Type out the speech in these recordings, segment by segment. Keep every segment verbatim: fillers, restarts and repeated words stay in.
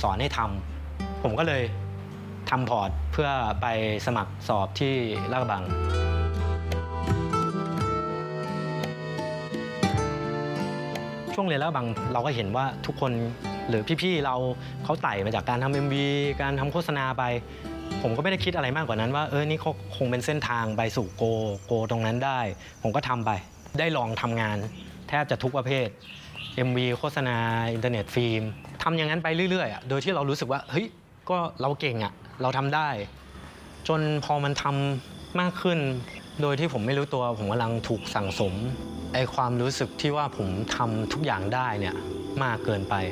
สอนให้ทำผมก็เลยทำพอร์ตเพื่อไปสมัครสอบที่ลาดกระบังช่วงเรียนลาดกระบังเราก็เห็นว่าทุกคนหรือพี่ๆเราเขาไต่มาจากการทำ เอ็ม วี การทำโฆษณาไปผมก็ไม่ได้คิดอะไรมากกว่านั้นว่าเออนี่เขาคงเป็นเส้นทางไปสู่โกโกตรงนั้นได้ผมก็ทำไปได้ลองทำงานแทบจะทุกประเภท เอ็ม วี โฆษณาอินเทอร์เน็ตฟิล์มทำอย่างนั้นไปเรื่อยๆโดยที่เรารู้สึกว่าเฮ้ยก็เราเก่งอ่ะเราทำได้จนพอมันทำมากขึ้นโดยที่ผมไม่รู้ตัวผมกำลังถูกสั่งสมไอความรู้สึกที่ว่าผมทำทุกอย่างได้เนี่ยมากเกินไป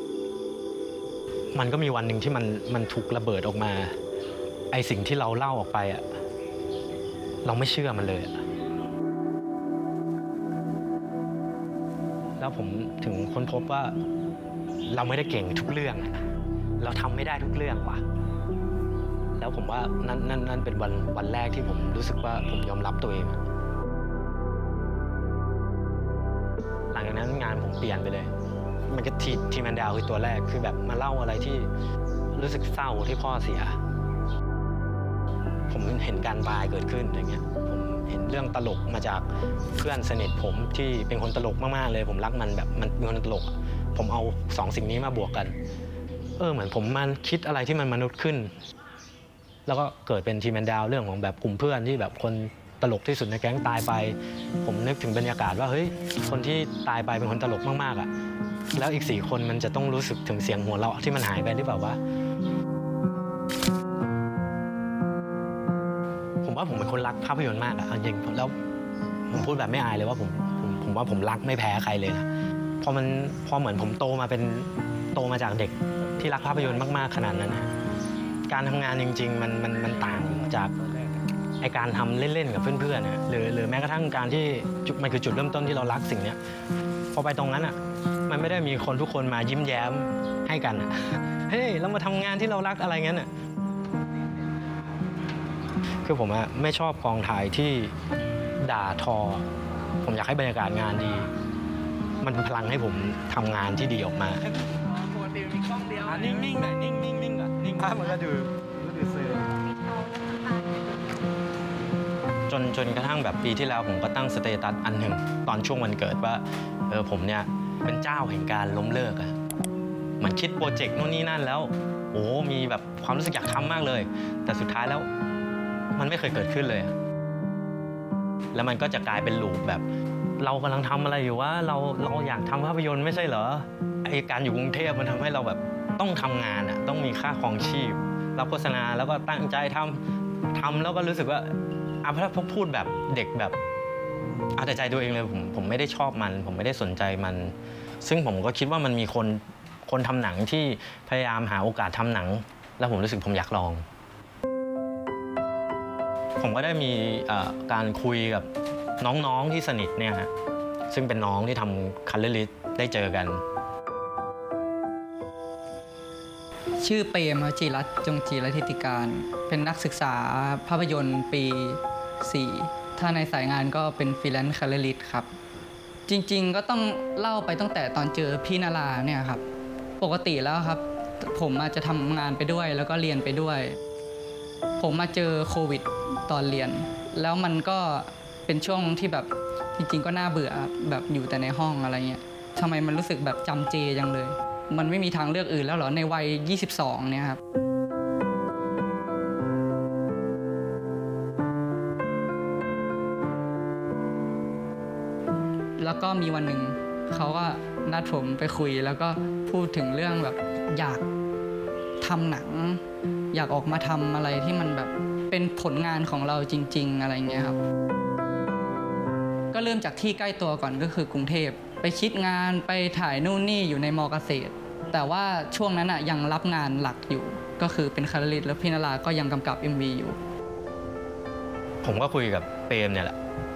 มันก็มีวันหนึ่งที่มันมันถูกระเบิดออกมาไอสิ่งที่เราเล่าออกไปอ่ะเราไม่เชื่อมันเลยแล้วผมถึงค้นพบว่าเราไม่ได้เก่งทุกเรื่องเราทำไม่ได้ทุกเรื่องว่ะแล้วผมว่านั่นนั่นนั่นเป็นวันวันแรกที่ผมรู้สึกว่าผมยอมรับตัวเองหลังจากนั้นงานผมเปลี่ยนไปเลยมันก็ทีทีแมนดาวคือตัวแรกคือแบบมาเล่าอะไรที่รู้สึกเศร้าที่พ่อเสียผมเห็นการตายเกิดขึ้นอย่างเงี้ยผมเห็นเรื่องตลกมาจากเพื่อนสนิทผมที่เป็นคนตลกมากๆเลยผมรักมันแบบมันเป็นคนตลกผมเอาสองสิ่งนี้มาบวกกันเออเหมือนผมมันคิดอะไรที่มันมนุษย์ขึ้นแล้วก็เกิดเป็นทีแมนดาวเรื่องของแบบกลุ่มเพื่อนที่แบบคนตลกที่สุดในแก๊งตายไปผมนึกถึงบรรยากาศว่าเฮ้ยคนที่ตายไปเป็นคนตลกมากๆอ่ะแล้วอีกสี่คนมันจะต้องรู้สึกถึงเสียงหัวเราะที่มันหายไปหรือเปล่าวะผมว่าผมเป็นคนรักภาพยนตร์มากอะจริงแล้วผมพูดแบบไม่อายเลยว่าผมผมผมว่าผมรักไม่แพ้ใครเลยนะพอมันพอเหมือนผมโตมาเป็นโตมาจากเด็กที่รักภาพยนตร์มากๆขนาดนั้นนะการทำงานจริงๆมันมันมันต่างจากไอการทำเล่นๆกับเพื่อนๆนะหรือหรือแม้กระทั่งการที่มันคือจุดเริ่มต้นที่เรารักสิ่งนี้พอไปตรงนั้นอ่ะมันไม่ได้มีคนทุกคนมายิ้มแย้มให้กันอ่ะเฮ้ยเรามาทำงานที่เรารักอะไรงั้นอ่ะคือผมอะไม่ชอบกองถ่ายที่ด่าทอผมอยากให้บรรยากาศงานดีมันเป็นพลังให้ผมทำงานที่ดีออกมาปกติมีกล้องเดียวนิ่งๆหน่อยนิ่งๆนิ่งๆอ่ะนิ่งมากมันก็ดูดูซื่อจนจนกระทั่งแบบปีที่แล้วผมก็ตั้งสเตตัสอันหนึ่งตอนช่วงวันเกิดว่าเออผมเนี่ยเป็นเจ้าแห่งการล้มเลิกอะเหมือนคิดโปรเจกต์โน่นนี่นั่นแล้วโอ้มีแบบความรู้สึกอยากทำมากเลยแต่สุดท้ายแล้วมันไม่เคยเกิดขึ้นเลยแล้วมันก็จะกลายเป็นลูปแบบเรากำลังทำอะไรอยู่ว่าเราเราอยากทำภาพยนตร์ไม่ใช่เหรอไอการอยู่กรุงเทพมันทำให้เราแบบต้องทำงานอะต้องมีค่าครองชีพรับโฆษณาแล้วก็ตั้งใจทำทำแล้วก็รู้สึกว่าอาถ้าพูดแบบเด็กแบบเอาแต่ใจตัวเองเลยผมผมไม่ได้ชอบมันผมไม่ได้สนใจมันซึ่งผมก็คิดว่ามันมีคนคนทำหนังที่พยายามหาโอกาสทำหนังแล้วผมรู้สึกผมอยากลองผมก็ได้มีการคุยกับน้องๆที่สนิทเนี่ยฮะซึ่งเป็นน้องที่ทำคัลเลอร์ลิสต์ได้เจอกันชื่อเปรมจิรัตน์จงจีรธิติการเป็นนักศึกษาภาพยนตร์ปีสี่ถ้าในสายงานก็เป็นฟรีแลนซ์คัลเลอร์ลิสต์ครับจริงๆก็ต้องเล่าไปตั้งแต่ตอนเจอพี่นาราเนี่ยครับปกติแล้วครับผมอาจจะทำงานไปด้วยแล้วก็เรียนไปด้วยผมมาเจอโควิดตอนเรียนแล้วมันก็เป็นช่วงที่แบบจริงๆก็น่าเบื่อแบบอยู่แต่ในห้องอะไรเงี้ยทำไมมันรู้สึกแบบจำเจจังเลยมันไม่มีทางเลือกอื่นแล้วเหรอในวัยยี่สิบสองเนี่ยครับแล้วก็มีวันหนึ่งเขาก็นัดผมไปคุยแล้วก็พูดถึงเรื่องแบบอยากทำหนังอยากออกมาทำอะไรที่มันแบบเป็นผลงานของเราจริงๆอะไรเงี้ยครับก็เริ่มจากที่ใกล้ตัวก่อนก็คือกรุงเทพไปคิดงานไปถ่ายนู่นนี่อยู่ในมอเกษตรแต่ว่าช่วงนั้นอ่ะยังรับงานหลักอยู่ก็คือเป็นคัลเลอร์ลิสต์แล้วพี่นาราก็ยังกำกับ เอ็ม วี อยู่ผมก็คุยกับเปรมเนี่ยแหละ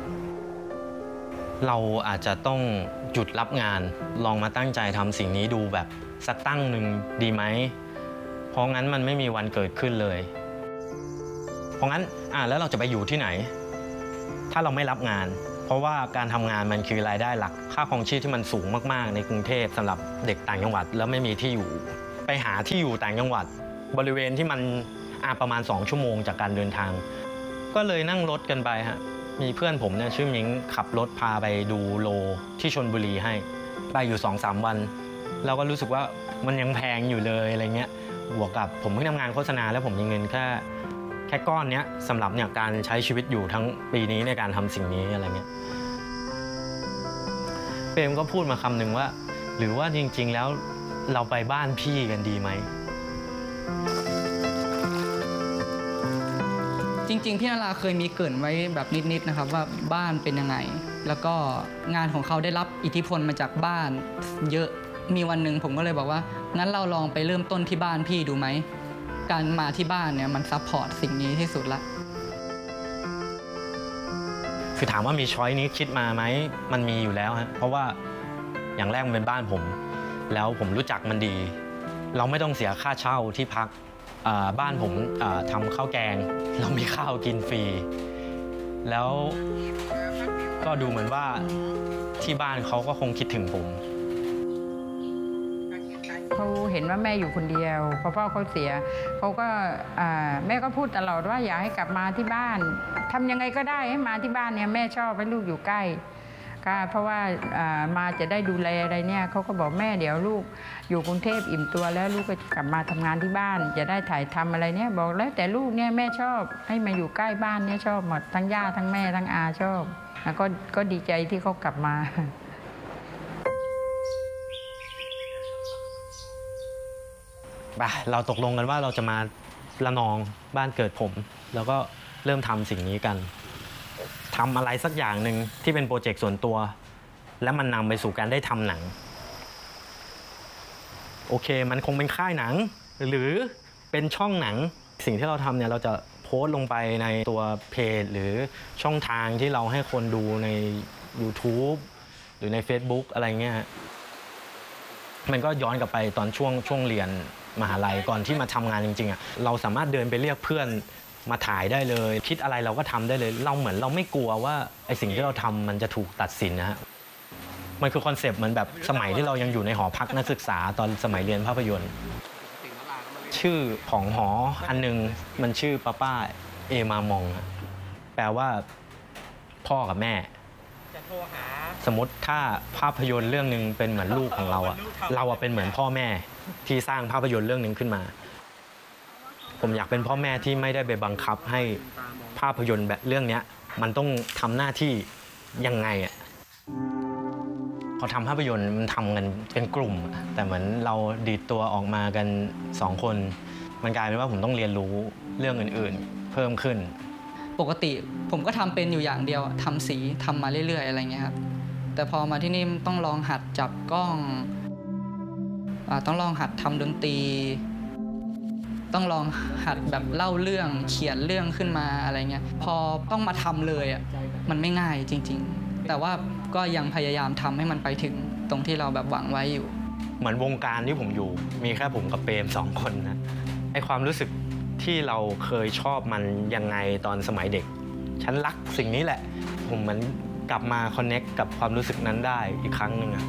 เราอาจจะต้องหยุดรับงานลองมาตั้งใจทำสิ่งนี้ดูแบบสักตั้งหนึ่งดีไหมเพราะงั้นมันไม่มีวันเกิดขึ้นเลยเพราะงั้นอ่ะแล้วเราจะไปอยู่ที่ไหนถ้าเราไม่รับงานเพราะว่าการทำงานมันคือรายได้หลักค่าครองชีพที่มันสูงมากๆในกรุงเทพสำหรับเด็กต่างจังหวัดแล้วไม่มีที่อยู่ไปหาที่อยู่ต่างจังหวัดบริเวณที่มันอาประมาณสองชั่วโมงจากการเดินทางก็เลยนั่งรถกันไปฮะมีเพื่อนผมเนี่ยชื่อมิงขับรถพาไปดูโลที่ชลบุรีให้ไปอยู่ สองสาม วันเราก็รู้สึกว่ามันยังแพงอยู่เลยอะไรเงี้ยบวกกับผมเพิ่งทำงานโฆษณาแล้วผมมีเงินแค่แค่ก้อนเนี้ยสำหรับเนี่ยการใช้ชีวิตอยู่ทั้งปีนี้ในการทำสิ่งนี้อะไรเงี้ยเปรมก็พูดมาคำหนึ่งว่าหรือว่าจริงๆแล้วเราไปบ้านพี่กันดีไหมจริงๆพี่นาราเคยมีเกริ่นไว้แบบนิดๆนะครับว่าบ้านเป็นยังไงแล้วก็งานของเขาได้รับอิทธิพลมาจากบ้านเยอะมีวันหนึ่งผมก็เลยบอกว่างั้นเราลองไปเริ่มต้นที่บ้านพี่ดูไหมการมาที่บ้านเนี่ยมันซัพพอร์ตสิ่งนี้ที่สุดละคือถามว่ามีช้อยนี้คิดมาไหมมันมีอยู่แล้วฮะเพราะว่าอย่างแรกมันเป็นบ้านผมแล้วผมรู้จักมันดีเราไม่ต้องเสียค่าเช่าที่พักบ้านผมทำข้าวแกงเรามีข้าวกินฟรีแล้วก็ดูเหมือนว่าที่บ้านเขาก็คงคิดถึงผมเขาเห็นว่าแม่อยู่คนเดียวพอพ่อเขาเสียเขาก็แม่ก็พูดตลอดว่าอยากให้กลับมาที่บ้านทำยังไงก็ได้ให้มาที่บ้านเนี่ยแม่ชอบให้ลูกอยู่ใกล้ก็เพราะว่ามาจะได้ดูแลอะไรเนี่ยเขาก็บอกแม่เดี๋ยวลูกอยู่กรุงเทพอิ่มตัวแล้วลูกก็กลับมาทำงานที่บ้านจะได้ถ่ายทำอะไรเนี่ยบอกแล้วแต่ลูกเนี่ยแม่ชอบให้มาอยู่ใกล้บ้านเนี่ยชอบหมดทั้งย่าทั้งแม่ทั้งอาชอบแล้วก็ก็ดีใจที่เขากลับมาไปเราตกลงกันว่าเราจะมาละนองบ้านเกิดผมแล้วก็เริ่มทำสิ่งนี้กันทำอะไรสักอย่างหนึ่งที่เป็นโปรเจกต์ส่วนตัวและมันนำไปสู่การได้ทำหนังโอเคมันคงเป็นค่ายหนังหรือเป็นช่องหนังสิ่งที่เราทำเนี่ยเราจะโพสต์ลงไปในตัวเพจหรือช่องทางที่เราให้คนดูใน YouTube หรือใน Facebook อะไรเงี้ยมันก็ย้อนกลับไปตอนช่วงช่วงเรียนมหาลัยก่อนที่มาทำงานจริงๆอ่ะเราสามารถเดินไปเรียกเพื่อนมาถ่ายได้เลยคิดอะไรเราก็ทำได้เลยเราเหมือนเราไม่กลัวว่าไอ้สิ่งที่เราทำมันจะถูกตัดสินนะฮะมันคือคอนเซปต์เหมือนแบบสมัยที่เรายังอยู่ในหอพักนักศึกษาตอนสมัยเรียนภาพยนตร์ชื่อของหออันนึงมันชื่อป้าป้าเอมามองแปลว่าพ่อกับแม่สมมติถ้าภาพยนตร์เรื่องนึงเป็นเหมือนลูกของเราอะเราอะเป็นเหมือนพ่อแม่ที่สร้างภาพยนตร์เรื่องนึงขึ้นมาผมอยากเป็นพ่อแม่ที่ไม่ได้ไปบังคับให้ภาพยนตร์แบบเรื่องนี้มันต้องทำหน้าที่ยังไงอะพอทำภาพยนตร์มันทำกันเป็นกลุ่มแต่เหมือนเราดีดตัวออกมากันสองคนมันกลายเป็นว่าผมต้องเรียนรู้เรื่องอื่นๆเพิ่มขึ้นปกติผมก็ทำเป็นอยู่อย่างเดียวทำสีทำมาเรื่อยๆอะไรเงี้ยครับแต่พอมาที่นี่ต้องลองหัดจับกล้องต้องลองหัดทำดนตรีต้องลองหัดแบบเล่าเรื่องเขียนเรื่องขึ้นมาอะไรเงี้ยพอต้องมาทำเลยอ่ะมันไม่ง่ายจริงๆแต่ว่าก็ยังพยายามทำให้มันไปถึงตรงที่เราแบบหวังไว้อยู่เหมือนวงการที่ผมอยู่มีแค่ผมกับเปรมสองคนนะไอความรู้สึกที่เราเคยชอบมันยังไงตอนสมัยเด็กฉันรักสิ่งนี้แหละผมเหมือนกลับมาคอนเน็กกับความรู้สึกนั้นได้อีกครั้งหนึ่งอะ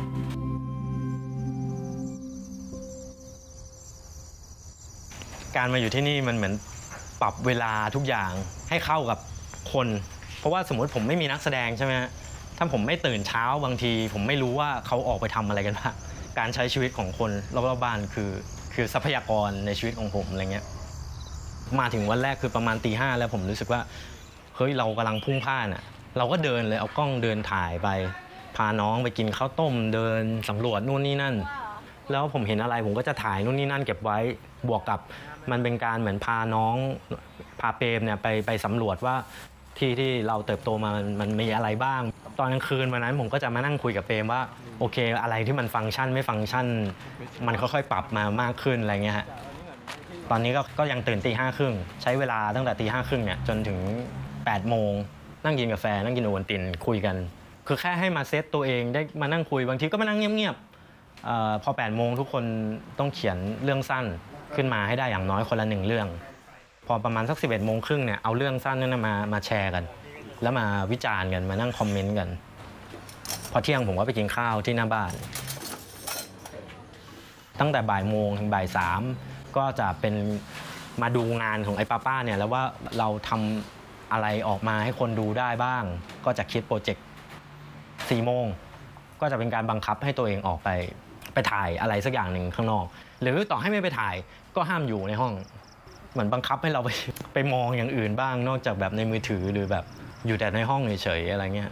การมาอยู่ที่นี่มันเหมือนปรับเวลาทุกอย่างให้เข้ากับคนเพราะว่าสมมติผมไม่มีนักแสดงใช่ไหมถ้าผมไม่ตื่นเช้าบางทีผมไม่รู้ว่าเขาออกไปทำอะไรกันบ้างการใช้ชีวิตของคนรอบๆบ้านคือคือทรัพยากรในชีวิตของผมอะไรเงี้ยมาถึงวันแรกคือประมาณตีห้าแล้วผมรู้สึกว่าเฮ้ยเรากำลังพุ่งพล่านอ่ะเราก็เดินเลยเอากล้องเดินถ่ายไปพาน้องไปกินข้าวต้มเดินสำรวจนู่นนี่นั่นแล้วผมเห็นอะไรผมก็จะถ่ายนู่นนี่นั่นเก็บไว้บวกกับมันเป็นการเหมือนพาน้องพาเปรมเนี่ยไปไปสำรวจว่าที่ที่เราเติบโตมามันมีอะไรบ้างตอนกลางคืนวันนั้นผมก็จะมานั่งคุยกับเปรมว่าโอเคอะไรที่มันฟังก์ชันไม่ฟังก์ชันมันค่อยๆปรับมามากขึ้นอะไรเงี้ยฮะตอนนี้ก็ก็ยังตื่นตีห้าครึ่งใช้เวลาตั้งแต่ตีห้าครึ่งเนี่ยจนถึงแปดโมงนั่งกินกาแฟนั่งกินโอวัลตินคุยกันคือแค่ให้มาเซตตัวเองได้มานั่งคุยบางทีก็มานั่งเงียบๆพอแปดโมงทุกคนต้องเขียนเรื่องสั้นขึ้นมาให้ได้อย่างน้อยคนละหนึ่งเรื่องพอประมาณสักสิบเอ็ดโมงครึ่งเนี่ยเอาเรื่องสั้นนั้นมามาแชร์กันแล้วมาวิจารณ์กันมานั่งคอมเมนต์กันพอเที่ยงผมก็ไปกินข้าวที่หน้าบ้านตั้งแต่บ่ายโมงถึงบ่ายสามก็จะเป็นมาดูงานของไอ้ป้าป้าเนี่ยแล้วว่าเราทำอะไรออกมาให้คนดูได้บ้าง ก็จะคิดโปรเจกต์สี่โมงก็จะเป็นการบังคับให้ตัวเองออกไปไปถ่ายอะไรสักอย่างหนึ่งข้างนอกหรือต่อให้ไม่ไปถ่ายก็ห้ามอยู่ในห้องเหมือนบังคับให้เราไปไปมองอย่างอื่นบ้างนอกจากแบบในมือถือหรือแบบอยู่แต่ในห้องเฉยๆอะไรเงี้ย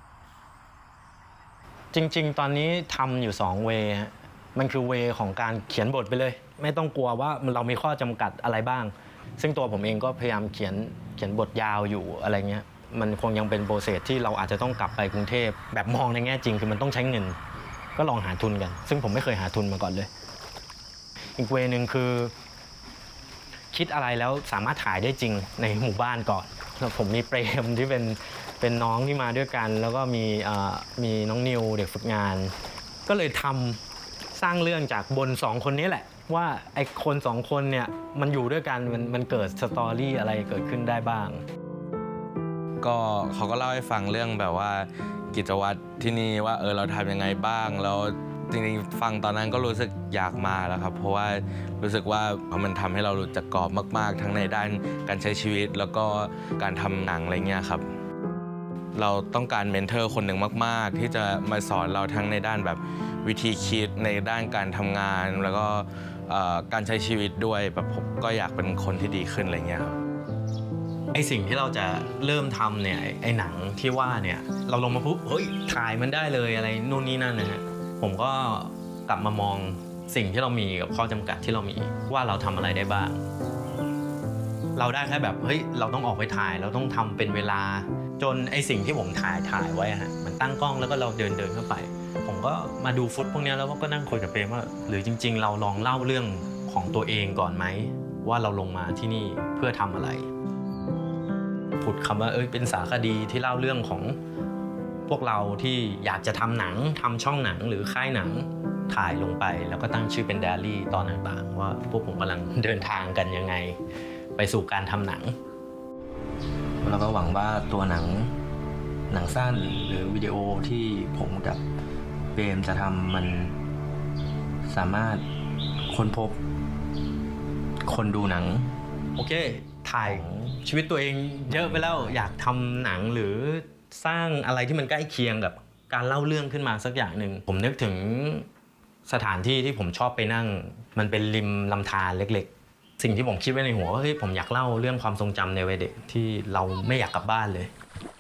จริงๆตอนนี้ทำอยู่สองเวย์มันคือเวย์ของการเขียนบทไปเลยไม่ต้องกลัวว่าเรามีข้อจำกัดอะไรบ้างซึ่งตัวผมเองก็พยายามเขียนเขียนบทยาวอยู่อะไรเงี้ยมันคงยังเป็นโปรเซสที่เราอาจจะต้องกลับไปกรุงเทพแบบมองในแง่จริงคือมันต้องใช้เงินก็ลองหาทุนกันซึ่งผมไม่เคยหาทุนมาก่อนเลยอีกเวย์หนึ่งคือคิดอะไรแล้วสามารถถ่ายได้จริงในหมู่บ้านก่อนผมมีเปรมที่เป็นเป็นน้องที่มาด้วยกันแล้วก็มีมีน้องนิวเด็กฝึกงานก็เลยทำสร้างเรื่องจากบนสองคนนี้แหละว่าไอ้คนสองคนเนี่ยมันอยู่ด้วยกันมันมันเกิดสตอรี่อะไรเกิดขึ้นได้บ้างก็เขาก็เล่าให้ฟังเรื่องแบบว่ากิจวัตรที่นี่ว่าเออเราทำยังไงบ้างแล้วจริงๆฟังตอนนั้นก็รู้สึกอยากมาแล้วครับเพราะว่ารู้สึกว่ามันทำให้เรารู้จักกรอบมากๆทั้งในด้านการใช้ชีวิตแล้วก็การทำหนังอะไรเงี้ยครับเราต้องการเมนเทอร์คนหนึ่งมากๆที่จะมาสอนเราทั้งในด้านแบบวิธีคิดในด้านการทำงานแล้วก็การใช้ชีวิตด้วยแบบผมก็อยากเป็นคนที่ดีขึ้นอะไรเงี้ยครับไอสิ่งที่เราจะเริ่มทำเนี่ยไอหนังที่ว่าเนี่ยเราลงมาปุ๊บเฮ้ยถ่ายมันได้เลยอะไรนู่นนี่นั่นนะฮะผมก็กลับมามองสิ่งที่เรามีกับข้อจำกัดที่เรามีว่าเราทำอะไรได้บ้างเราได้แค่แบบเฮ้ยเราต้องออกไปถ่ายเราต้องทำเป็นเวลาจนไอสิ่งที่ผมถ่ายถ่ายไว้ฮะมันตั้งกล้องแล้วก็เราเดินเดินเข้าไปผมก็มาดูฟุตพวกนี้แล้วก็นั่งคุยกับเปรมว่าหรือจริงๆเราลองเล่าเรื่องของตัวเองก่อนไหมว่าเราลงมาที่นี่เพื่อทำอะไรผุดคำว่าเอ้ยเป็นสารคดีที่เล่าเรื่องของพวกเราที่อยากจะทำหนังทำช่องหนังหรือค่ายหนังถ่ายลงไปแล้วก็ตั้งชื่อเป็นไดอารี่ตอนต่างๆว่าพวกผมกำลังเดินทางกันยังไงไปสู่การทำหนังแล้วก็หวังว่าตัวหนังหนังสั้นหรือวิดีโอที่ผมกับเปรมจะทำมันสามารถค้นพบคนดูหนังโอเคถ่ายชีวิตตัวเองเยอะไปแล้วอยากทำหนังหรือสร้างอะไรที่มันใกล้เคียงกับการเล่าเรื่องขึ้นมาสักอย่างหนึ่งผมนึกถึงสถานที่ที่ผมชอบไปนั่งมันเป็นริมลำธารเล็กๆสิ่งที่ผมคิดไว้ในหัวว่าเฮ้ยผมอยากเล่าเรื่องความทรงจำในวัยเด็กที่เราไม่อยากกลับบ้านเลย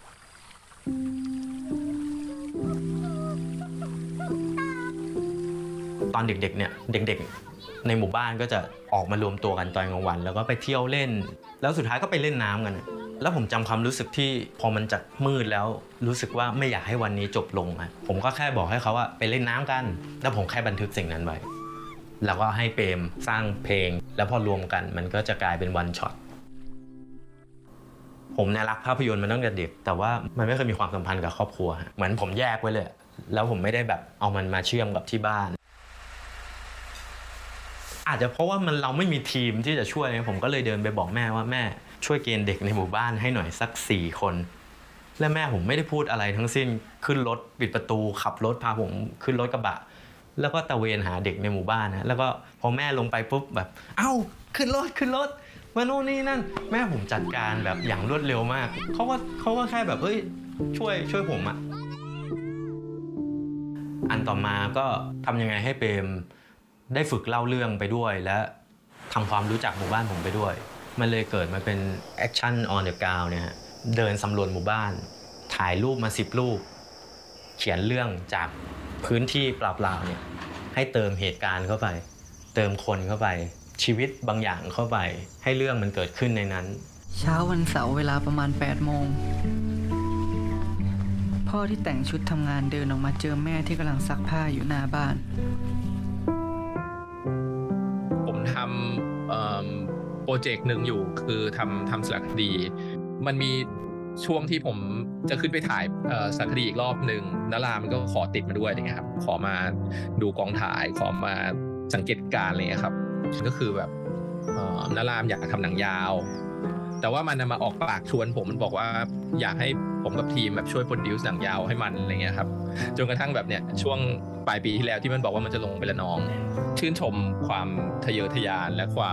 ตอนเด็กๆเนี่ยเด็กๆในหมู่บ้านก็จะออกมารวมตัวกันตอนกลางวันแล้วก็ไปเที่ยวเล่นแล้วสุดท้ายก็ไปเล่นน้ำกันแล้วผมจำความรู้สึกที่พอมันจะมืดแล้วรู้สึกว่าไม่อยากให้วันนี้จบลงอ่ะผมก็แค่บอกให้เขาว่าไปเล่นน้ำกันแล้วผมแค่บันทึกสิ่งนั้นไว้แล้วก็ให้เปรมสร้างเพลงแล้วพอรวมกันมันก็จะกลายเป็นวันช็อตผมเนี่ยรักภาพยนตร์มาตั้งแต่เด็กแต่ว่ามันไม่เคยมีความสัมพันธ์กับครอบครัวเหมือนผมแยกไว้เลยแล้วผมไม่ได้แบบเอามันมาเชื่อมกับที่บ้านอาจจะเพราะว่ามันเราไม่มีทีมที่จะช่วยผมก็เลยเดินไปบอกแม่ว่าแม่ช่วยเกณฑ์เด็กในหมู่บ้านให้หน่อยสักสี่คนและแม่ผมไม่ได้พูดอะไรทั้งสิ้นขึ้นรถปิดประตูขับรถพาผมขึ้นรถกระบะแล้วก็ตะเวนหาเด็กในหมู่บ้านนะแล้วก็พอแม่ลงไปปุ๊บแบบเอ้าขึ้นรถขึ้นรถมาโน่นนี่นั่นแม่ผมจัดการแบบอย่างรวดเร็วมากเขาก็เขาก็แค่แบบเอ้ยช่วยช่วยผมอะอันต่อมาก็ทำยังไงให้เปรมได้ฝึกเล่าเรื่องไปด้วยและทำความรู้จักหมู่บ้านผมไปด้วยมันเลยเกิดมาเป็น Action on the Ground เนี่ยฮะเดินสำรวจหมู่บ้านถ่ายรูปมาสิบรูปเขียนเรื่องจากพื้นที่เปล่าๆเนี่ยให้เติมเหตุการณ์เข้าไปเติมคนเข้าไปชีวิตบางอย่างเข้าไปให้เรื่องมันเกิดขึ้นในนั้นเช้าวันเสาร์เวลาประมาณแปดโมงพ่อที่แต่งชุดทำงานเดินออกมาเจอแม่ที่กำลังซักผ้าอยู่หน้าบ้านผมทำโปรเจกต์หนึ่งอยู่คือทำทำสารคดีมันมีช่วงที่ผมจะขึ้นไปถ่ายสารคดีอีกรอบหนึ่งนรามันก็ขอติดมาด้วยอย่างเงี้ยครับขอมาดูกองถ่ายขอมาสังเกตการณ์อะไรเงี้ยครับก็คือแบบนรามอยากทำหนังยาวแต่ว่ามันมาออกปากชวนผมมันบอกว่าอยากให้ผมกับทีมแบบช่วยโปรดิวซ์หนังยาวให้มันอะไรเงี้ยครับจนกระทั่งแบบเนี้ยช่วงปลายปีที่แล้วที่มันบอกว่ามันจะลงไปละนองชื่นชมความทะเยอทะยานและความ